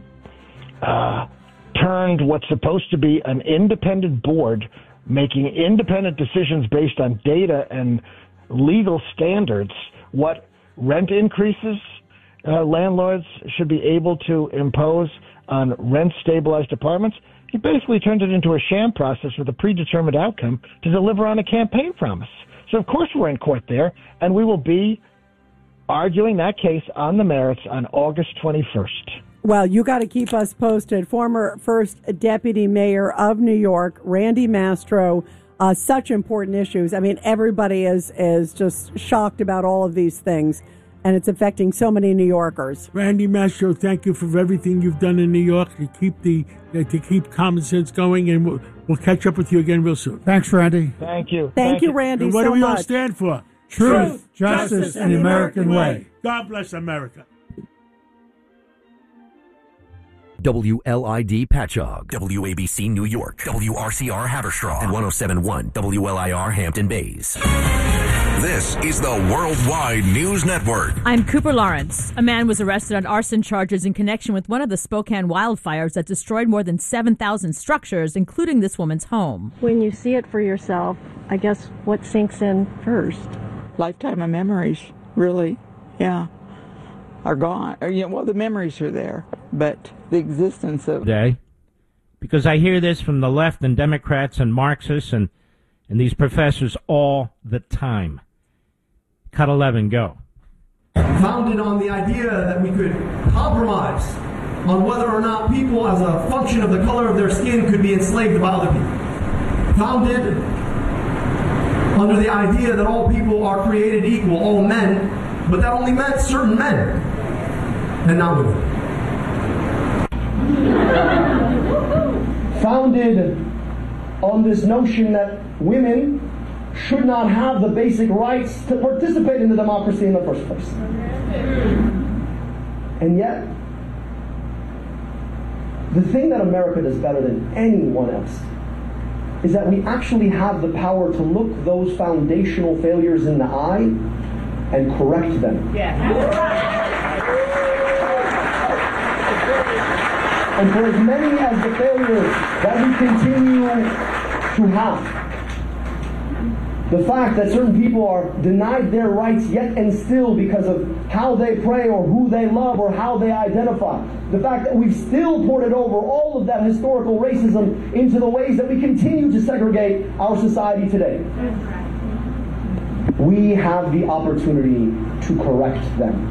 uh, turned what's supposed to be an independent board, making independent decisions based on data and legal standards, what rent increases Uh, landlords should be able to impose on rent-stabilized apartments. He basically turned it into a sham process with a predetermined outcome to deliver on a campaign promise. So, of course, we're in court there, and we will be arguing that case on the merits on August twenty-first. Well, you got to keep us posted. Former first deputy mayor of New York, Randy Mastro, uh, such important issues. I mean, everybody is, is just shocked about all of these things. And it's affecting so many New Yorkers. Randy Mastro, thank you for everything you've done in New York to keep the uh, to keep common sense going, and we'll, we'll catch up with you again real soon. Thanks, Randy. Thank you. Thank, thank you, Randy. And what so do we much. all stand for? Truth, Truth justice, justice, and the American, American way. way. God bless America. W L I D Patchogue, W A B C New York, W R C R Haverstraw, and one oh seven point one W L I R Hampton Bays. This is the Worldwide News Network. I'm Cooper Lawrence. A man was arrested on arson charges in connection with one of the Spokane wildfires that destroyed more than seven thousand structures, including this woman's home. When you see it for yourself, I guess what sinks in first? Lifetime of memories, really, yeah, are gone. Or, you know, well, the memories are there, but the existence of... Day, because I hear this from the left and Democrats and Marxists and, and these professors all the time. Cut eleven, go. Founded on the idea that we could compromise on whether or not people, as a function of the color of their skin, could be enslaved by other people. Founded under the idea that all people are created equal, all men, but that only meant certain men. and not women. Founded on this notion that women should not have the basic rights to participate in the democracy in the first place. And yet, the thing that America does better than anyone else is that we actually have the power to look those foundational failures in the eye and correct them. Yeah. And for as many as the failures that we continue to have, the fact that certain people are denied their rights yet and still because of how they pray or who they love or how they identify, the fact that we've still ported over all of that historical racism into the ways that we continue to segregate our society today, we have the opportunity to correct them.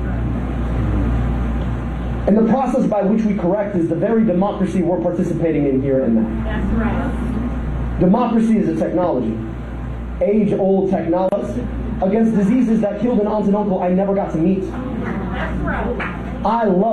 And the process by which we correct is the very democracy we're participating in here and now. That's right. Democracy is a technology, age-old technology, against diseases that killed an aunt and uncle I never got to meet. That's right. I love